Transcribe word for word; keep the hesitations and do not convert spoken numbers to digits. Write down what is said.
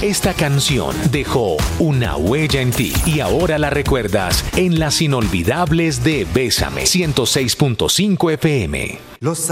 Esta canción dejó una huella en ti y ahora la recuerdas en las inolvidables de Bésame ciento seis punto cinco F M. Los